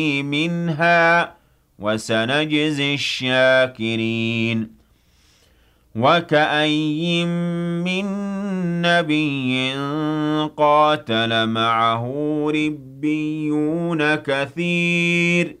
منها وسنجزي الشاكرين وكأين من نبي قاتل معه ربيون كثير